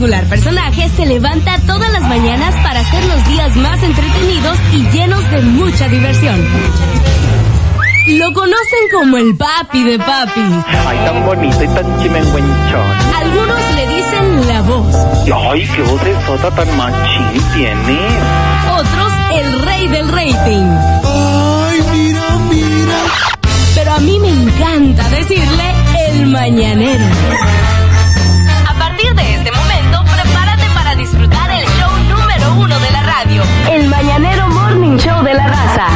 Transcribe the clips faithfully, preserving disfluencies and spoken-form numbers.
singular personaje se levanta todas las mañanas para hacer los días más entretenidos y llenos de mucha diversión. Lo conocen como el papi de papi. Ay, tan bonito y tan chimenguenchón. Algunos le dicen la voz. Ay, qué vocesota tan machín tiene. Otros, el rey del rating. Ay, mira, mira. Pero a mí me encanta decirle el mañanero. A partir de este momento, prepárate para disfrutar el show número uno de la radio. El Mañanero Morning Show de la Raza.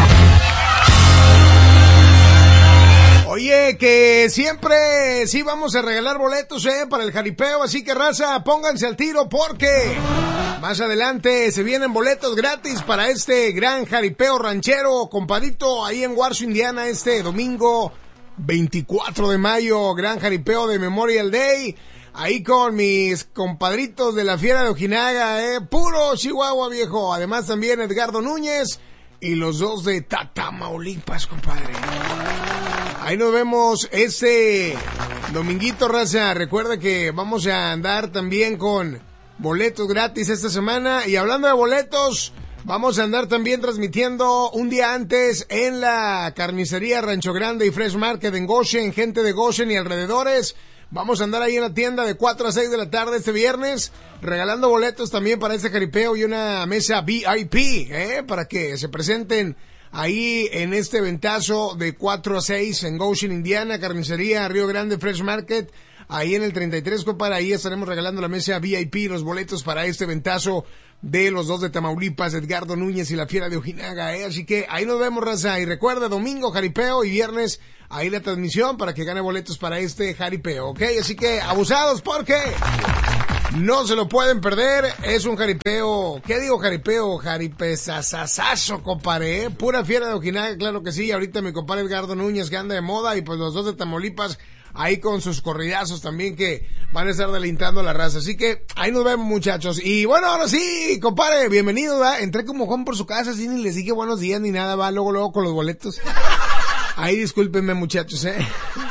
Oye, que siempre sí vamos a regalar boletos, eh, para el jaripeo, así que raza, pónganse al tiro porque más adelante se vienen boletos gratis para este gran jaripeo ranchero, compadrito, ahí en Warsaw, Indiana, este domingo veinticuatro de mayo, gran jaripeo de Memorial Day, ahí con mis compadritos de la Fiera de Ojinaga, eh, puro Chihuahua, viejo, además también Edgardo Núñez y los dos de Tamaulipas, compadre. Ahí nos vemos este dominguito, raza. Recuerda que vamos a andar también con boletos gratis esta semana. Y hablando de boletos, vamos a andar también transmitiendo un día antes en la carnicería Rancho Grande y Fresh Market en Goshen, gente de Goshen y alrededores. Vamos a andar ahí en la tienda de cuatro a seis de la tarde este viernes, regalando boletos también para este jaripeo y una mesa V I P, ¿eh? Para que se presenten ahí en este ventazo de cuatro a seis en Goshen, Indiana, carnicería Río Grande Fresh Market, ahí en el treinta y tres, compadre, ahí estaremos regalando la mesa V I P, los boletos para este ventazo de los dos de Tamaulipas, Edgardo Núñez y la Fiera de Ojinaga, ¿eh? Así que ahí nos vemos, raza, y recuerda, domingo jaripeo y viernes ahí la transmisión para que gane boletos para este jaripeo, ¿ok? Así que abusados porque no se lo pueden perder, es un jaripeo, ¿qué digo jaripeo? Jaripesasasazo, compadre, ¿eh? Pura Fiera de Ojinaga, claro que sí, ahorita mi compadre Edgardo Núñez que anda de moda y pues los dos de Tamaulipas ahí con sus corridazos también que van a estar delintando la raza, así que ahí nos vemos, muchachos. Y bueno, ahora sí, compadre, bienvenido, ¿va? Entré como Juan por su casa, así ni les dije buenos días ni nada, va, luego, luego con los boletos. Ahí discúlpenme, muchachos, eh.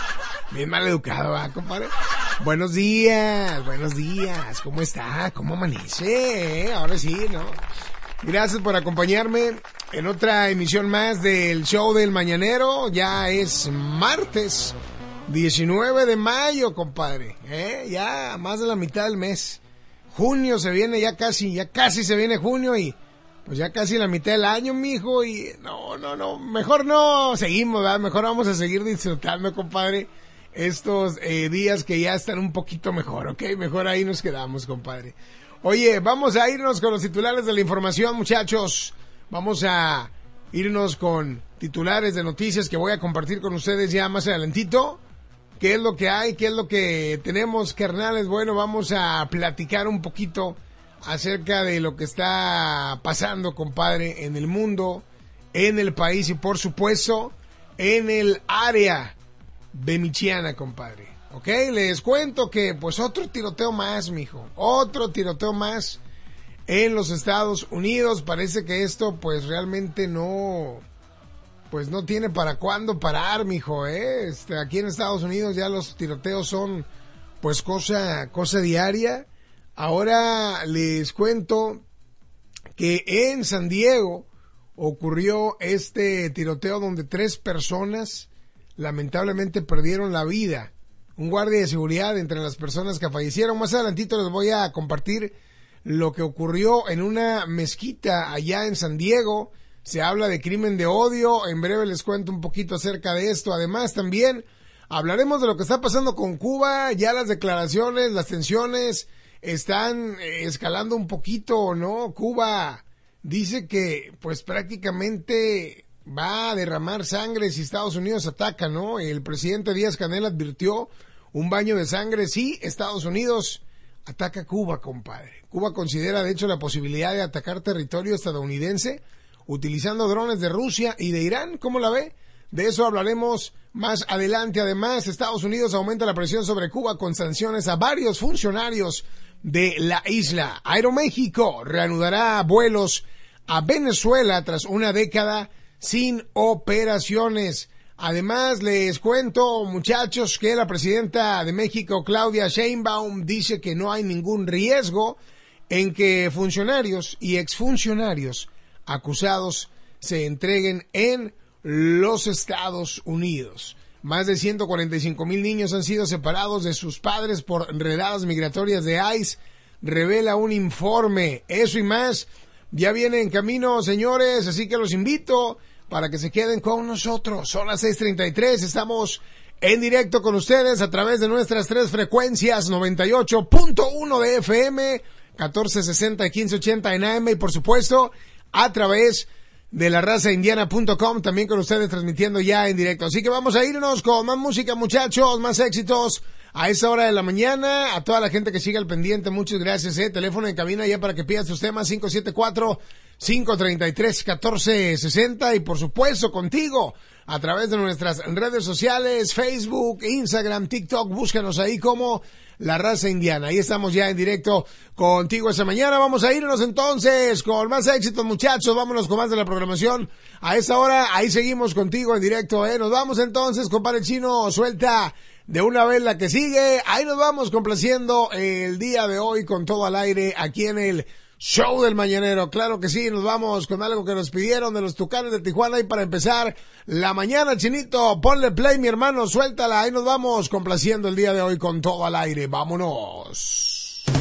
Bien mal educado, ¿va, compadre? Buenos días, buenos días, ¿cómo está? ¿Cómo amanece? ¿Eh? Ahora sí, ¿no? Gracias por acompañarme en otra emisión más del show del Mañanero. Ya es martes diecinueve de mayo, compadre, ¿eh? Ya más de la mitad del mes. Junio se viene, ya casi, ya casi se viene junio y pues ya casi la mitad del año, mijo, y no, no, no, mejor no seguimos, ¿verdad? Mejor vamos a seguir disfrutando, compadre, estos eh, días que ya están un poquito mejor, ¿ok? Mejor ahí nos quedamos, compadre. Oye, vamos a irnos con los titulares de la información, muchachos. Vamos a irnos con titulares de noticias que voy a compartir con ustedes ya más adelantito. ¿Qué es lo que hay? ¿Qué es lo que tenemos, carnales? Bueno, vamos a platicar un poquito acerca de lo que está pasando, compadre, en el mundo, en el país y, por supuesto, en el área de Michiana, compadre. ¿Ok? Les cuento que, pues, otro tiroteo más, mijo. Otro tiroteo más en los Estados Unidos. Parece que esto, pues, realmente no... pues no tiene para cuándo parar, mijo, ¿eh? Este, aquí en Estados Unidos ya los tiroteos son, pues, cosa, cosa diaria. Ahora les cuento que en San Diego ocurrió este tiroteo donde tres personas lamentablemente perdieron la vida. Un guardia de seguridad entre las personas que fallecieron. Más adelantito les voy a compartir lo que ocurrió en una mezquita allá en San Diego. Se habla de crimen de odio, en breve les cuento un poquito acerca de esto. Además también hablaremos de lo que está pasando con Cuba, ya las declaraciones, las tensiones están escalando un poquito, ¿no? Cuba dice que pues prácticamente va a derramar sangre si Estados Unidos ataca, ¿no? El presidente Díaz-Canel advirtió un baño de sangre si Estados Unidos ataca Cuba, compadre. Cuba considera de hecho la posibilidad de atacar territorio estadounidense utilizando drones de Rusia y de Irán. ¿Cómo la ve? De eso hablaremos más adelante. Además, Estados Unidos aumenta la presión sobre Cuba con sanciones a varios funcionarios de la isla. Aeroméxico reanudará vuelos a Venezuela tras una década sin operaciones. Además, les cuento, muchachos, que la presidenta de México, Claudia Sheinbaum, dice que no hay ningún riesgo en que funcionarios y exfuncionarios acusados se entreguen en los Estados Unidos. Más de ciento cuarenta y cinco mil niños han sido separados de sus padres por redadas migratorias de ICE, revela un informe. Eso y más ya viene en camino, señores, así que los invito para que se queden con nosotros. Son las seis treinta y tres, estamos en directo con ustedes a través de nuestras tres frecuencias, noventa y ocho punto uno de F M, catorce sesenta y quince ochenta en A M, y por supuesto a través de la raza indiana punto com, también con ustedes transmitiendo ya en directo. Así que vamos a irnos con más música, muchachos, más éxitos a esa hora de la mañana. A toda la gente que sigue al pendiente, muchas gracias. Eh. Teléfono en cabina ya para que pidas tus temas, cinco siete cuatro, cinco tres tres, uno cuatro seis cero, y por supuesto contigo a través de nuestras redes sociales, Facebook, Instagram, TikTok. Búscanos ahí como La Raza Indiana. Ahí estamos ya en directo contigo esa mañana. Vamos a irnos entonces con más éxitos, muchachos. Vámonos con más de la programación. A esa hora, ahí seguimos contigo en directo, eh. Nos vamos entonces, compadre Chino, suelta de una vez la que sigue. Ahí nos vamos complaciendo el día de hoy con todo al aire aquí en el Show del Mañanero. Claro que sí, nos vamos con algo que nos pidieron de los Tucanes de Tijuana. Y para empezar la mañana, Chinito, ponle play, mi hermano, suéltala. Ahí nos vamos complaciendo el día de hoy con todo al aire. Vámonos.